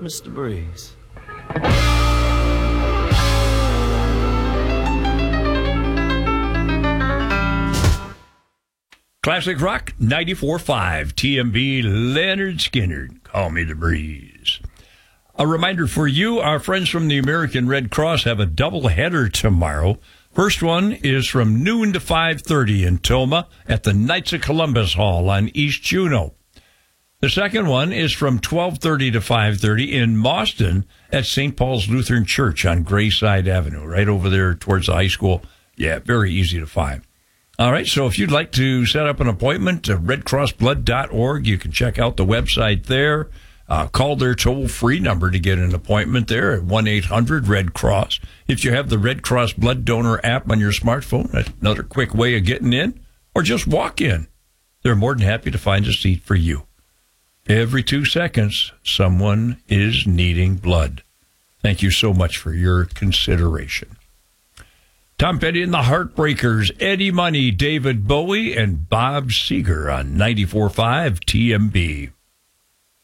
Mr. Breeze. Classic Rock 94.5, TMB, Leonard Skinner. Call me the Breeze. A reminder for you, our friends from the American Red Cross have a doubleheader tomorrow. First one is from noon to 5:30 in Toma at the Knights of Columbus Hall on East Juneau. The second one is from 12:30 to 5:30 in Boston at St. Paul's Lutheran Church on Grayside Avenue, right over there towards the high school. Yeah, very easy to find. All right, so if you'd like to set up an appointment, redcrossblood.org, you can check out the website there. Call their toll-free number to get an appointment there at 1-800-RED-CROSS. If you have the Red Cross Blood Donor app on your smartphone, that's another quick way of getting in, or just walk in. They're more than happy to find a seat for you. Every 2 seconds, someone is needing blood. Thank you so much for your consideration. Tom Petty and the Heartbreakers, Eddie Money, David Bowie, and Bob Seger on 94.5 TMB.